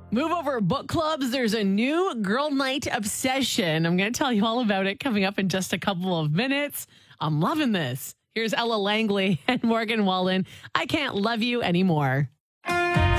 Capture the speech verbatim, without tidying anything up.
Move over book clubs. There's a new girl night obsession. I'm going to tell you all about it coming up in just a couple of minutes. I'm loving this. Here's Ella Langley and Morgan Wallen. I Can't Love You Anymore.